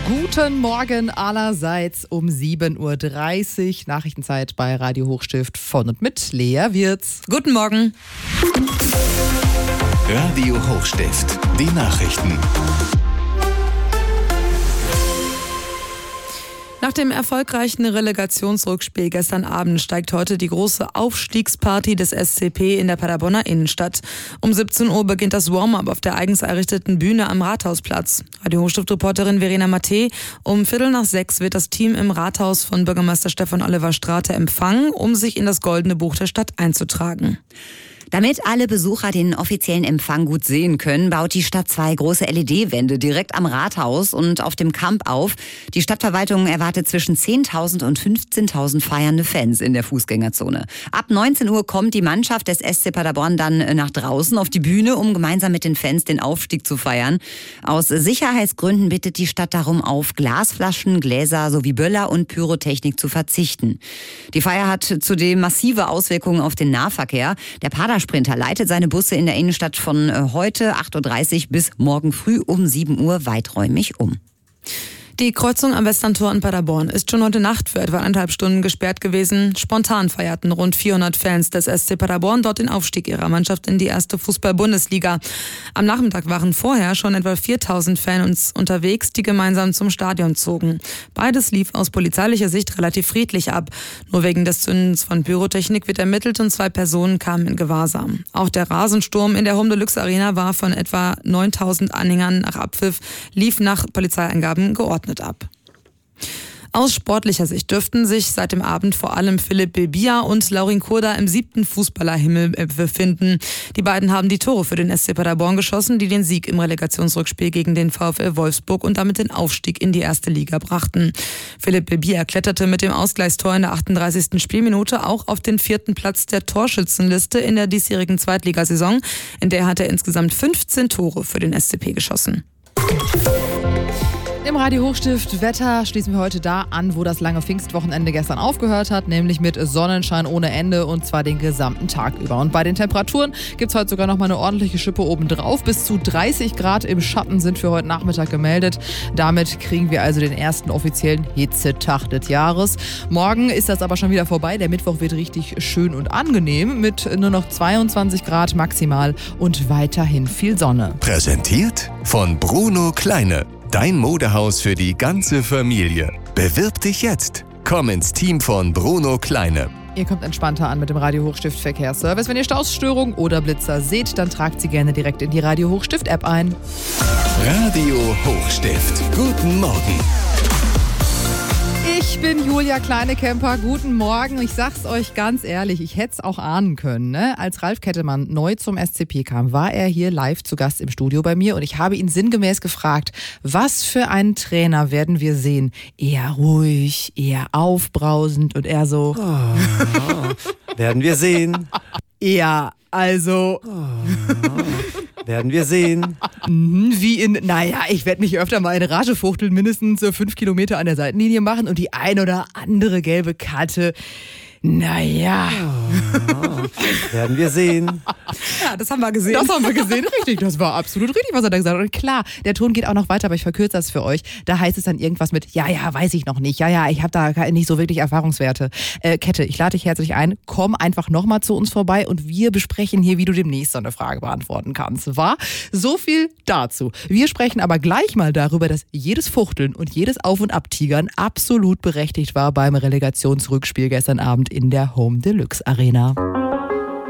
Guten Morgen allerseits um 7.30 Uhr. Nachrichtenzeit bei Radio Hochstift von und mit Lea Wirz. Guten Morgen. Radio Hochstift, die Nachrichten. Nach dem erfolgreichen Relegationsrückspiel gestern Abend steigt heute die große Aufstiegsparty des SCP in der Paderborner Innenstadt. Um 17 Uhr beginnt das Warm-up auf der eigens errichteten Bühne am Rathausplatz. Radio Hochstift-Reporterin Verena Matte: um 5:45 wird das Team im Rathaus von Bürgermeister Stefan Oliver Strate empfangen, um sich in das Goldene Buch der Stadt einzutragen. Damit alle Besucher den offiziellen Empfang gut sehen können, baut die Stadt 2 große LED-Wände direkt am Rathaus und auf dem Kamp auf. Die Stadtverwaltung erwartet zwischen 10.000 und 15.000 feiernde Fans in der Fußgängerzone. Ab 19 Uhr kommt die Mannschaft des SC Paderborn dann nach draußen auf die Bühne, um gemeinsam mit den Fans den Aufstieg zu feiern. Aus Sicherheitsgründen bittet die Stadt darum, auf Glasflaschen, Gläser sowie Böller und Pyrotechnik zu verzichten. Die Feier hat zudem massive Auswirkungen auf den Nahverkehr. Der Padersprinter leitet seine Busse in der Innenstadt von heute 8.30 Uhr bis morgen früh um 7 Uhr weiträumig um. Die Kreuzung am Westerntor in Paderborn ist schon heute Nacht für etwa 1,5 Stunden gesperrt gewesen. Spontan feierten rund 400 Fans des SC Paderborn dort den Aufstieg ihrer Mannschaft in die erste Fußball-Bundesliga. Am Nachmittag waren vorher schon etwa 4.000 Fans unterwegs, die gemeinsam zum Stadion zogen. Beides lief aus polizeilicher Sicht relativ friedlich ab. Nur wegen des Zündens von Pyrotechnik wird ermittelt und 2 Personen kamen in Gewahrsam. Auch der Rasensturm in der Home Deluxe Arena war von etwa 9.000 Anhängern nach Abpfiff, lief nach Polizeiangaben geordnet ab. Aus sportlicher Sicht dürften sich seit dem Abend vor allem Philipp Bilbia und Laurin Kurda im 7. Fußballerhimmel befinden. Die beiden haben die Tore für den SC Paderborn geschossen, die den Sieg im Relegationsrückspiel gegen den VfL Wolfsburg und damit den Aufstieg in die erste Liga brachten. Philipp Bilbia kletterte mit dem Ausgleichstor in der 38. Spielminute auch auf den 4. Platz der Torschützenliste in der diesjährigen Zweitligasaison. In der hat er insgesamt 15 Tore für den SCP geschossen. Im Radio Hochstift Wetter schließen wir heute da an, wo das lange Pfingstwochenende gestern aufgehört hat, nämlich mit Sonnenschein ohne Ende und zwar den gesamten Tag über. Und bei den Temperaturen gibt es heute sogar noch mal eine ordentliche Schippe obendrauf. Bis zu 30 Grad im Schatten sind für heute Nachmittag gemeldet. Damit kriegen wir also den ersten offiziellen Hitzetag des Jahres. Morgen ist das aber schon wieder vorbei. Der Mittwoch wird richtig schön und angenehm mit nur noch 22 Grad maximal und weiterhin viel Sonne. Präsentiert von Bruno Kleine. Dein Modehaus für die ganze Familie. Bewirb dich jetzt. Komm ins Team von Bruno Kleine. Ihr kommt entspannter an mit dem Radio Hochstift Verkehrsservice. Wenn ihr Stausstörungen oder Blitzer seht, dann tragt sie gerne direkt in die Radio Hochstift App ein. Radio Hochstift. Guten Morgen. Ich bin Julia Kleinekemper. Guten Morgen. Ich sag's euch ganz ehrlich, ich hätte es auch ahnen können. Ne? Als Ralf Kettemann neu zum SCP kam, war er hier live zu Gast im Studio bei mir und ich habe ihn sinngemäß gefragt, was für einen Trainer werden wir sehen? Eher ruhig, eher aufbrausend und eher so... Werden wir sehen. Ja, also... Werden wir sehen. Wie ich werde mich öfter mal in Rage fuchteln, mindestens 5 Kilometer an der Seitenlinie machen und die ein oder andere gelbe Karte. Werden wir sehen. Ja, das haben wir gesehen. Das haben wir gesehen, richtig. Das war absolut richtig, was er da gesagt hat. Und klar, der Ton geht auch noch weiter, aber ich verkürze das für euch. Da heißt es dann irgendwas mit, weiß ich noch nicht. Ich habe da nicht so wirklich Erfahrungswerte. Kette, ich lade dich herzlich ein. Komm einfach nochmal zu uns vorbei und wir besprechen hier, wie du demnächst so eine Frage beantworten kannst. War? So viel dazu. Wir sprechen aber gleich mal darüber, dass jedes Fuchteln und jedes Auf- und Abtigern absolut berechtigt war beim Relegationsrückspiel gestern Abend in der Home Deluxe Arena.